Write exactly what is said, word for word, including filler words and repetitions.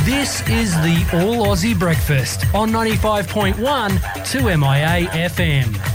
This is the All Aussie Breakfast on ninety-five point one two M I A F M.